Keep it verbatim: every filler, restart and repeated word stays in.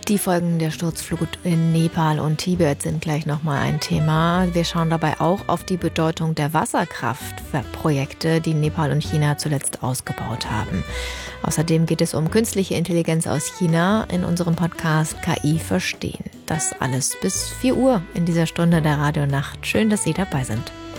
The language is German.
Die Folgen der Sturzflut in Nepal und Tibet sind gleich nochmal ein Thema. Wir schauen dabei auch auf die Bedeutung der Wasserkraftprojekte, die Nepal und China zuletzt ausgebaut haben. Außerdem geht es um künstliche Intelligenz aus China in unserem Podcast K I verstehen. Das alles bis vier Uhr in dieser Stunde der Radionacht. Schön, dass Sie dabei sind.